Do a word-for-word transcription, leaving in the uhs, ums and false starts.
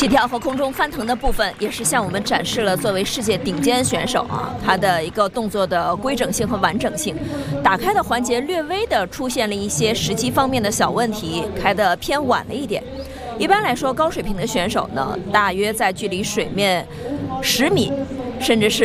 起跳和空中翻腾的部分，也是向我们展示了作为世界顶尖选手啊，他的一个动作的规整性和完整性。打开的环节略微的出现了一些时机方面的小问题，开得偏晚了一点。一般来说，高水平的选手呢，大约在距离水面十米，甚至是